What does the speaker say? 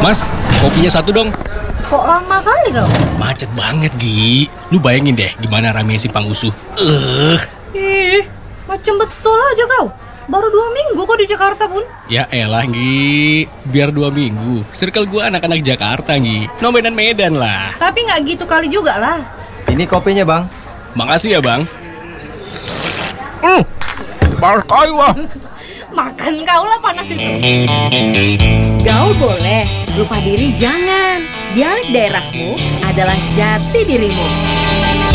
Mas, kopinya satu dong. Kok lama kali kau? Macet banget, Gi. Lu bayangin deh gimana rame si Pangusuh. Ih, macam betul aja kau. Baru 2 minggu kok di Jakarta pun. Ya elah, Gi. Biar 2 minggu. Circle gua anak-anak Jakarta, Gi. No Medan lah. Tapi nggak gitu kali juga lah. Ini kopinya, Bang. Makasih ya, Bang. Panas kali, wah. Makan kau lah panas itu. Gaul boleh, lupa diri jangan. Dialek daerahmu adalah jati dirimu.